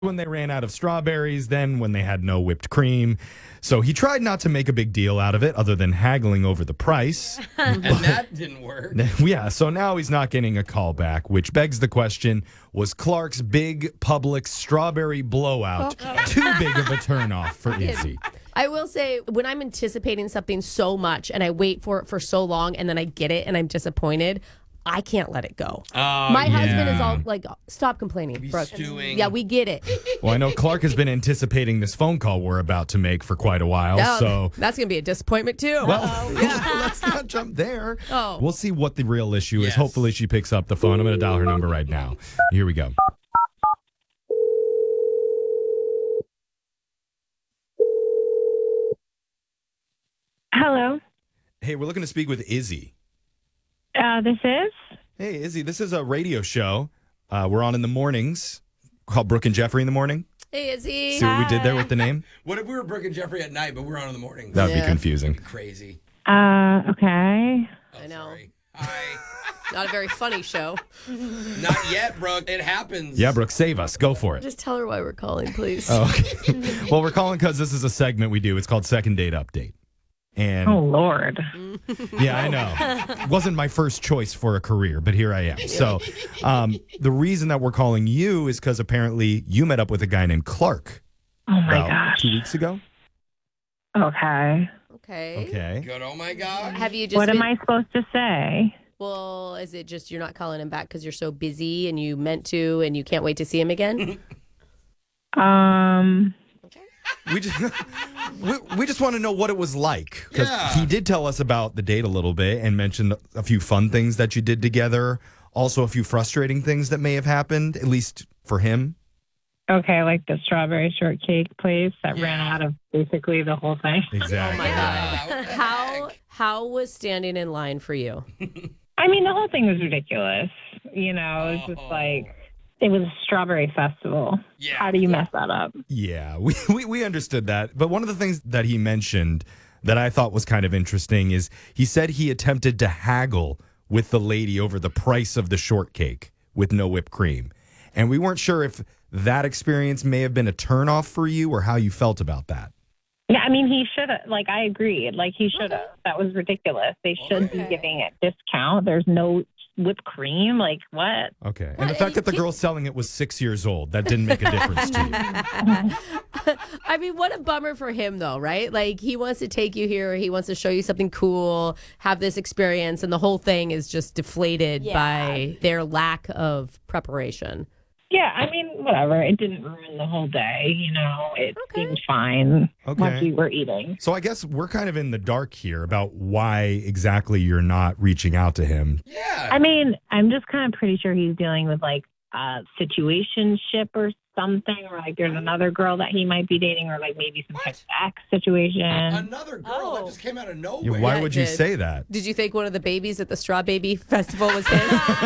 when they ran out of strawberries, then when they had no whipped cream. So he tried not to make a big deal out of it other than haggling over the price. And that didn't work. Yeah, so now he's not getting a call back, which begs the question, was Clark's big public strawberry blowout too big of a turnoff for Izzy? I will say, when I'm anticipating something so much and I wait for it for so long and then I get it and I'm disappointed, I can't let it go. My husband is all like, stop complaining, Brooke. Stewing. Yeah, we get it. Well, I know Clark has been anticipating this phone call we're about to make for quite a while, so... That's going to be a disappointment, too. Well, let's not jump there. Oh. We'll see what the real issue is. Yes. Hopefully she picks up the phone. I'm going to dial her number right now. Here we go. Hello. Hey, we're looking to speak with Izzy. This is? Hey, Izzy, this is a radio show. We're on in the mornings called Brooke and Jeffrey in the morning. Hey, Izzy. See what we did there with the name? What if we were Brooke and Jeffrey at night, but we're on in the morning? That would be Yeah. confusing. Crazy. Okay. Oh, I know. Sorry. Hi. Not a very funny show. Not yet, Brooke. It happens. Yeah, Brooke, save us. Go for it. Just tell her why we're calling, please. Oh, okay. Well, we're calling because this is a segment we do. It's called Second Date Update. And Oh, Lord. yeah, I know. Wasn't my first choice for a career, but here I am. So the reason that we're calling you is because apparently you met up with a guy named Clark Oh, my about gosh. 2 weeks ago. Okay. Okay. Okay. Good. Oh, my God. Have you just What am been- I supposed to say? Well, is it just you're not calling him back because you're so busy and you meant to and you can't wait to see him again? We just we just want to know what it was like because Yeah. he did tell us about the date a little bit and mentioned a few fun things that you did together. Also, a few frustrating things that may have happened, at least for him. Okay, like the strawberry shortcake place that Yeah. ran out of basically the whole thing. Exactly. Oh my Yeah, God. what the How was standing in line for you? I mean, the whole thing was ridiculous. You know, it was just like, it was a strawberry festival. Yeah. How do you mess that up? Yeah, we understood that. But one of the things that he mentioned that I thought was kind of interesting is he said he attempted to haggle with the lady over the price of the shortcake with no whipped cream. And we weren't sure if that experience may have been a turnoff for you or how you felt about that. Yeah, I mean, he should have, like, I agreed. Like, he should have. That was ridiculous. They should be giving a discount. There's no whipped cream. Like, what? Okay. And the fact that the girl selling it was 6 years old, that didn't make a difference to you. I mean, what a bummer for him, though, right? Like, he wants to take you here. He wants to show you something cool, have this experience, and the whole thing is just deflated by their lack of preparation. Yeah, I mean, whatever. It didn't ruin the whole day. You know, it seemed fine Okay. once we were eating. So I guess we're kind of in the dark here about why exactly you're not reaching out to him. Yeah. I mean, I'm just kind of pretty sure he's dealing with like a situationship or something, or like there's another girl that he might be dating, or like maybe some type of ex situation. Another girl that just came out of nowhere. Why Yeah, would it you did. say that? Did you think one of the babies at the Straw Baby Festival was his?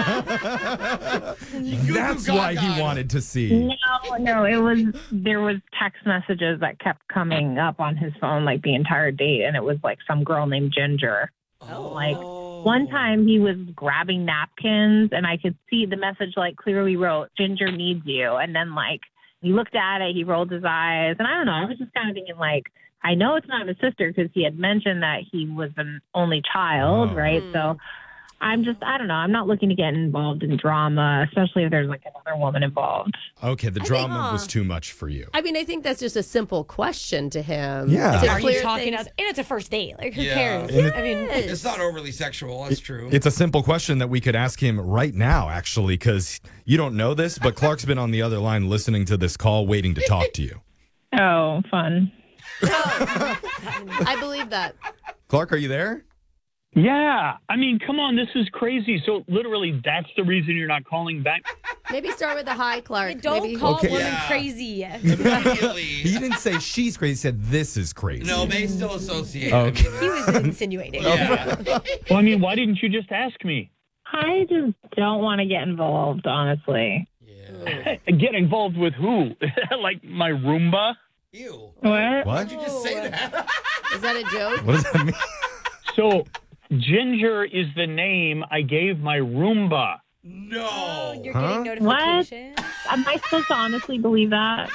That's why he wanted to see. No, there was text messages that kept coming up on his phone like the entire date, and it was like some girl named Ginger. Like one time he was grabbing napkins and I could see the message like clearly wrote, Ginger needs you. And then like he looked at it, he rolled his eyes. And I don't know, I was just kind of thinking like, I know it's not his sister because he had mentioned that he was an only child, Oh. right? So I don't know. I'm not looking to get involved in drama, especially if there's like another woman involved. Okay, the drama was too much for you. I mean, I think that's just a simple question to him. Yeah. to Are you clear talking things. us? And it's a first date. Like, who Yeah. cares? And I mean, It's not overly sexual. That's true. It's a simple question that we could ask him right now, actually, because you don't know this, but Clark's been on the other line listening to this call, waiting to talk to you. Oh, fun. I believe that. Clark, are you there? Yeah. I mean, come on, this is crazy. So literally that's the reason you're not calling back? Maybe start with a hi, Clark. don't Maybe call Okay. women Yeah. crazy. Immediately. He didn't say she's crazy. He said this is crazy. No, they still associate. Okay. He was insinuating. Yeah. Well, I mean, why didn't you just ask me? I just don't want to get involved, honestly. Yeah. Get involved with who? Like my Roomba? Ew. What? What? Did you just say that? Is that a joke? What does that mean? So Ginger is the name I gave my Roomba. No. Oh, you're Huh? getting notifications. Am I supposed to honestly believe that?